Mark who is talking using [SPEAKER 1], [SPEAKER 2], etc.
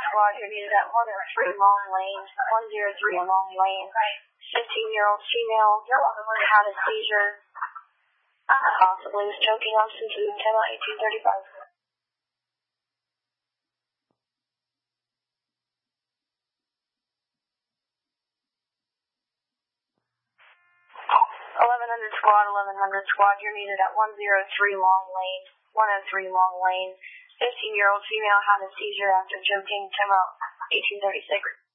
[SPEAKER 1] squad, you're needed at 103 Long Lane, 103 Long Lane. 15-year-old female had a seizure, possibly was choking on some food, 10-1835. 1100 squad, you're needed at 103 Long Lane, 103 Long Lane. 15-year-old female had a seizure after choking, 10-1836.